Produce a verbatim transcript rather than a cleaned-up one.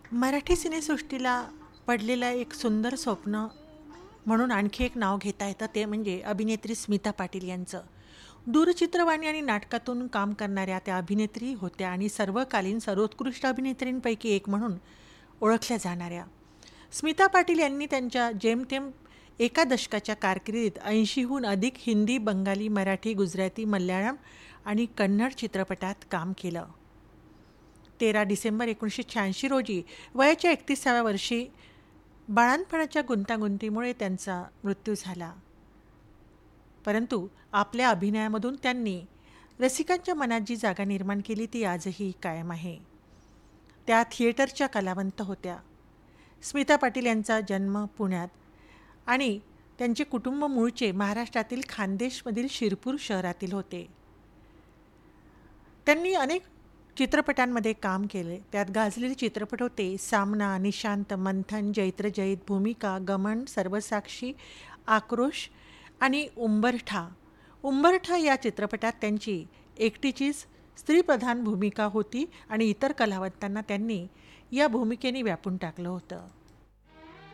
मराठी सिनेसृष्टीला पडलेलं एक सुंदर स्वप्न म्हणून आणखी एक नाव घेता येतं ते म्हणजे अभिनेत्री स्मिता पाटील यांचं. दूरचित्रवाणी आणि नाटकातून काम करणाऱ्या त्या अभिनेत्री होत्या आणि सर्वकालीन सर्वोत्कृष्ट अभिनेत्रींपैकी एक म्हणून ओळखल्या जाणाऱ्या स्मिता पाटील यांनी त्यांच्या जेमतेम एका दशकाच्या कारकिर्दीत ऐंशीहून अधिक हिंदी, बंगाली, मराठी, गुजराती, मल्याळम आणि कन्नड चित्रपटात काम केलं. तेरा डिसेंबर एकोणीसशे शहाऐंशी रोजी वयाच्या एकतीसाव्या वर्षी बाळंतपणाच्या गुंतागुंतीमुळे त्यांचा मृत्यू झाला. परंतु आपल्या अभिनयामधून त्यांनी रसिकांच्या मनात जी जागा निर्माण केली ती आजही कायम आहे. त्या थिएटरच्या कलावंत होत्या. स्मिता पाटील यांचा जन्म पुण्यात आणि त्यांचे कुटुंब मूळचे महाराष्ट्रातील खानदेशमधील शिरपूर शहरातील होते. त्यांनी अनेक चित्रपटांमध्ये काम केले. त्यात गाजलेले चित्रपट होते सामना, निशांत, मंथन, जैत्र जैत, भूमिका, गमन, सर्वसाक्षी, आक्रोश आणि उंबरठा. उंबरठा या चित्रपटात त्यांची एकटीचीच स्त्रीप्रधान भूमिका होती आणि इतर कलावंतांना त्यांनी या भूमिकेने व्यापून टाकलं होतं.